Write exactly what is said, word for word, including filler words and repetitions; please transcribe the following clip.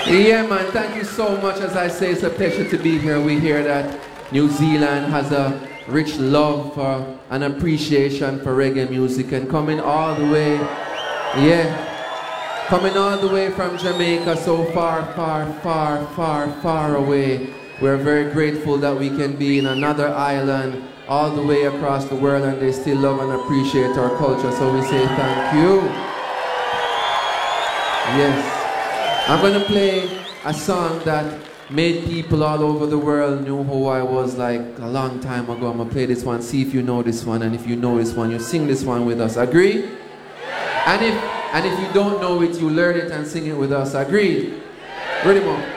Yeah, man, thank you so much. As I say, it's a pleasure to be here. We hear that New Zealand has a rich love for and appreciation for reggae music, and coming all the way, yeah, coming all the way from Jamaica, so far, far, far, far, far away. We're very grateful that we can be in another island all the way across the world, and they still love and appreciate our culture, so we say thank you. Yes. I'm going to play a song that made people all over the world knew who I was like a long time ago. I'm going to play this one, see if you know this one, and if you know this one, you sing this one with us. Agree? And if, and if you don't know it, you learn it and sing it with us. Agreed? Ready, Mom?